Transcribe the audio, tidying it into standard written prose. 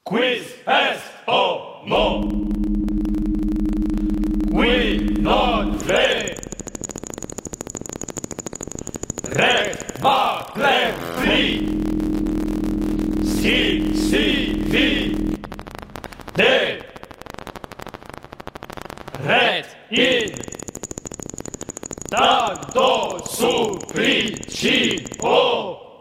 Quis est homo? Qui non ve reclami si vi de ret in tanto supplicio